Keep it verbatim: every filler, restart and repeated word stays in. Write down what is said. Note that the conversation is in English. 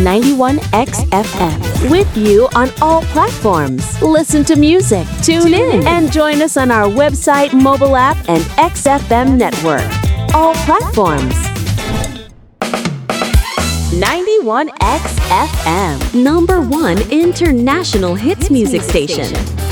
ninety-one X F M. With you on all platforms. Listen to music, tune, tune in, and join us on our website, mobile app, and X F M network. All platforms. ninety-one X F M, number one international hits music station.